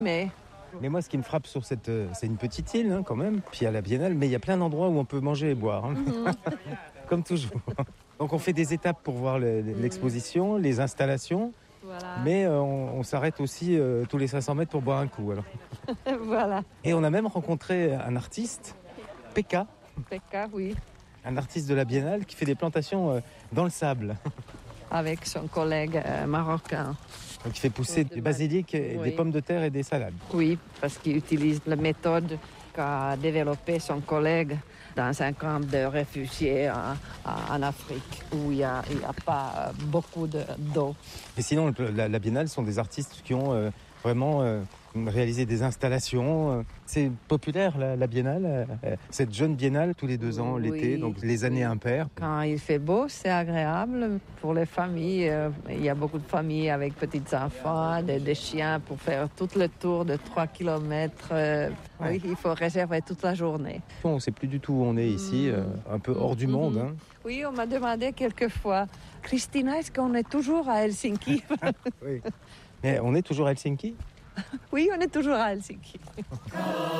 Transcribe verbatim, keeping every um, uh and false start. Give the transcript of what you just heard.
Mais Mais moi, ce qui me frappe sur cette... euh, C'est une petite île, hein, quand même. Puis il y a la Biennale, mais il y a plein d'endroits où on peut manger et boire. hein. Comme toujours. Donc on fait des étapes pour voir le- l'exposition, les installations. voilà. Mais euh, on, on s'arrête aussi euh, tous les cinq cents mètres pour boire un coup. Alors. Voilà. Et on a même rencontré un artiste, Pekka, Pekka, oui. un artiste de la Biennale qui fait des plantations euh, dans le sable. Avec son collègue euh, marocain. Donc il fait pousser Oui, des basiliques, et oui. des pommes de terre et des salades. Oui, parce qu'il utilise la méthode qu'a développée son collègue dans un camp de réfugiés en, en Afrique, où il n'y a, a pas beaucoup de, d'eau. Et sinon, la, la Biennale sont des artistes qui ont euh, vraiment euh, réalisé des installations. euh. C'est populaire, la, la Biennale. euh, Cette jeune Biennale, tous les deux ans, Oui. l'été, donc les années impaires. Quand il fait beau, c'est agréable pour les familles. Euh, Il y a beaucoup de familles avec petits enfants, des, des chiens pour faire tout le tour de trois kilomètres. Euh, Ouais. Oui, il faut réserver toute la journée. On ne sait plus du tout où on est ici, euh, un peu hors du monde. hein. Oui, on m'a demandé quelquefois, Christina, est-ce qu'on est toujours à Helsinki? Oui. Mais on est toujours à Helsinki ? Oui, on est toujours à Helsinki.